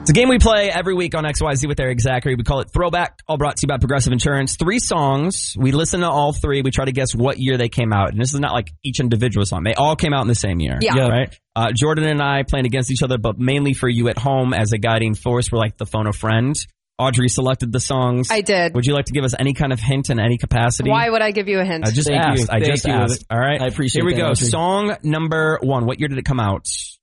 It's a game we play every week on XYZ with Eric Zachary. We call it Throwback, all brought to you by Progressive Insurance. 3 songs. We listen to all 3. We try to guess what year they came out. And this is not like each individual song. They all came out in the same year. Yeah. Right? Jordan and I playing against each other, but mainly for you at home as a guiding force. We're like the phone a friend. Audrey selected the songs. I did. Would you like to give us any kind of hint in any capacity? Why would I give you a hint? I just Thank asked. you. I just Thank you. asked. All right. I appreciate Here we that, go. Audrey. Song number 1. What year did it come out?